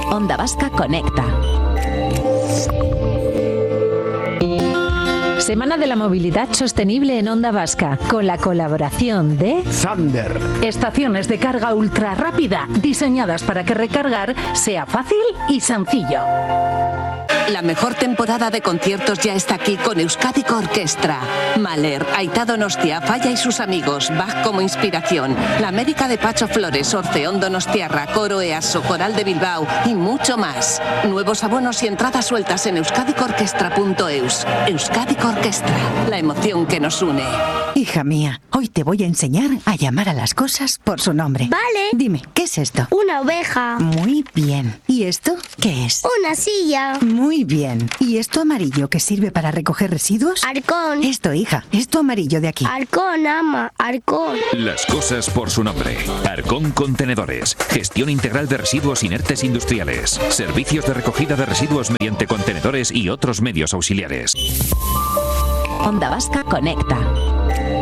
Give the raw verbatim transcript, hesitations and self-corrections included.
Onda Vasca Conecta. Semana de la Movilidad Sostenible en Onda Vasca, con la colaboración de Zander. Estaciones de carga ultra rápida, diseñadas para que recargar sea fácil y sencillo. La mejor temporada de conciertos ya está aquí con Euskadiko Orkestra. Mahler, Aitá Donostia, Falla y sus amigos, Bach como inspiración, La América de Pacho Flores, Orfeón Donostiarra, Coro Easo, Coral de Bilbao y mucho más. Nuevos abonos y entradas sueltas en euskadiko orkestra punto eus. Euskadiko Orkestra, la emoción que nos une. Hija mía, hoy te voy a enseñar a llamar a las cosas por su nombre. Vale. Dime, ¿qué es esto? Una oveja. Muy bien. ¿Y esto qué es? Una silla. Muy bien. ¿Y esto amarillo que sirve para recoger residuos? Arcón. Esto, hija, esto amarillo de aquí. Arcón, ama, Arcón. Las cosas por su nombre. Arcón Contenedores. Gestión integral de residuos inertes industriales. Servicios de recogida de residuos mediante contenedores y otros medios auxiliares. Onda Vasca Conecta.